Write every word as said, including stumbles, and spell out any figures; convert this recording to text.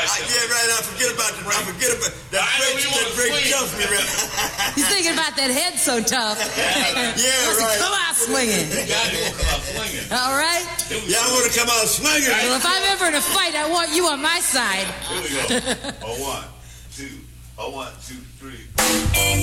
like I, that. yeah, right. I forget about the. I forget about that. I know Break, you that wanna break swing. jumps me right. He's thinking about that head so tough. Yeah, Wants to right. come out swinging. God, you won't come out swinging. All right. Y'all want to come out swinging? Well, if I'm ever in a fight, I want you on my side. Here we go. A one, two, a one, two, three.